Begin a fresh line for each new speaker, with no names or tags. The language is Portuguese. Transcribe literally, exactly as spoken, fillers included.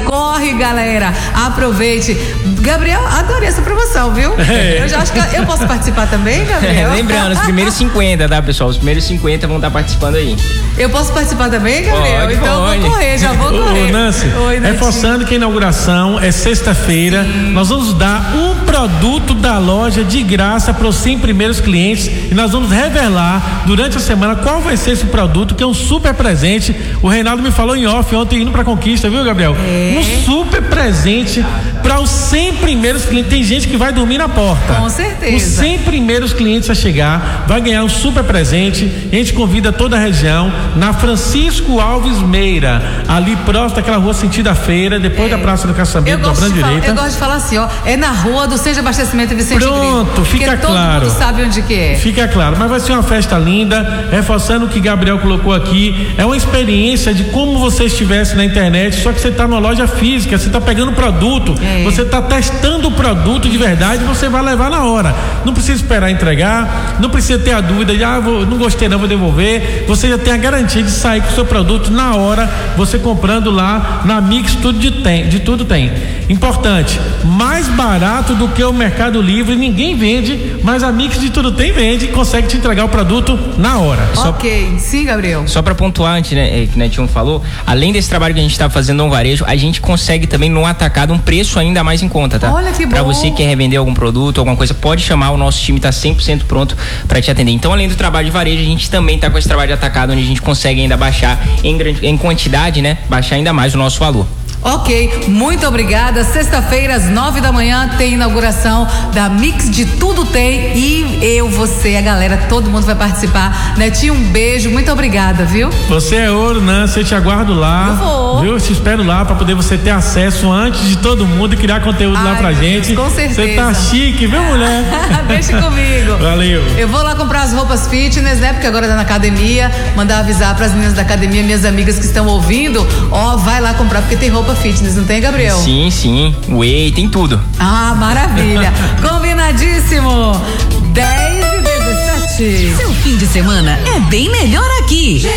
Corre, galera, aproveite. Gabriel, adorei essa promoção, viu? É. Eu já acho que eu posso participar também, Gabriel?
É, lembrando, os primeiros cinquenta, tá, pessoal? Os primeiros cinquenta vão estar participando aí.
Eu posso participar também, Gabriel? Pode, então pode. Vou correr, já vou correr.
Ô, Nancy, Oi, reforçando que a inauguração é sexta-feira, nós vamos dar um produto da loja de graça para os cem primeiros clientes e nós vamos revelar durante a semana qual vai ser esse produto, que é um super presente. O Reinaldo me falou em off ontem, indo pra Conquista, viu, Gabriel? É. Um super presente para os cem primeiros clientes. Tem gente que vai dormir na porta.
Com certeza.
Os cem primeiros clientes a chegar vai ganhar um super presente. A gente convida toda a região na Francisco Alves Meira, ali próximo daquela rua sentido à feira, depois é. da Praça do Caçamento, dobrando direita.
Eu gosto de falar assim, ó, é na rua do Centro de Abastecimento Vicente Grilo.
Pronto, fica claro.
Todo mundo sabe onde que é.
Fica claro, mas vai ser uma festa linda, reforçando o que Gabriel colocou aqui, é uma experiência de como você estivesse na internet, só que você está numa loja física, você está pegando o produto, é. você está testando o produto de verdade, você vai levar na hora. Não precisa esperar entregar, não precisa ter a dúvida de, ah, vou, não gostei não, vou devolver. Você já tem a garantia de sair com o seu produto na hora, você comprando lá na Mix, tudo de, tem, de tudo tem. Importante, mais barato do que o Mercado Livre, ninguém vende, mas a Mix de tudo tem vende e consegue te entregar o produto na hora.
Ok, só, sim, Gabriel.
Só para pontuar antes, né, que o Netinho falou, além desse trabalho que a gente está fazendo no varejo, a gente consegue também no atacado um preço ainda mais em conta, tá?
Olha que bom.
Para você que quer revender algum produto, alguma coisa, pode chamar, o nosso time tá cem por cento pronto para te atender. Então, além do trabalho de varejo, a gente também tá com esse trabalho de atacado, onde a gente consegue ainda baixar em, grande, em quantidade, né? Baixar ainda mais o nosso valor.
Ok, muito obrigada. Sexta-feira, às nove da manhã, tem inauguração da Mix de Tudo Tem. E eu, você, a galera, todo mundo vai participar. Netinho, um beijo, muito obrigada, viu?
Você é ouro, Nancy, eu te aguardo lá.
Eu vou.
Viu? Eu te espero lá pra poder você ter acesso antes de todo mundo e criar conteúdo Ai, lá pra gente.
Com certeza.
Você tá chique, viu, mulher?
Deixa comigo.
Valeu.
Eu vou lá comprar as roupas fitness, né? Porque agora tá na academia. Mandar avisar pras meninas da academia, minhas amigas que estão ouvindo. Ó, vai lá comprar, porque tem roupa fitness, não tem, Gabriel?
Sim, sim. Whey, tem tudo.
Ah, maravilha. Combinadíssimo. dez e dezessete.
Seu fim de semana é bem melhor aqui.